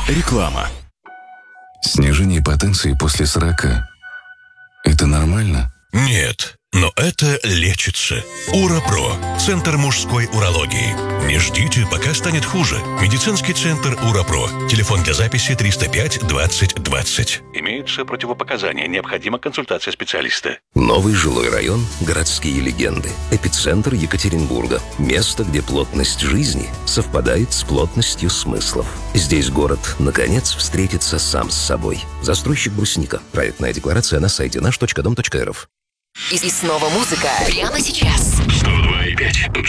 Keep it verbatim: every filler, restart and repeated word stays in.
Реклама. Снижение потенции после сорока – это нормально? Нет, но это лечится. Урапро. Центр мужской урологии. Не ждите, пока станет хуже. Медицинский центр Урапро. Телефон для записи триста пять двадцать двадцать. Имеются противопоказания. Необходима консультация специалиста. Новый жилой район «Городские легенды». Эпицентр Екатеринбурга. Место, где плотность жизни совпадает с плотностью смыслов. Здесь город, наконец, встретится сам с собой. Застройщик «Брусника». Проектная декларация на сайте наш точка дом точка эр эф. И снова музыка прямо сейчас. сто два и пять.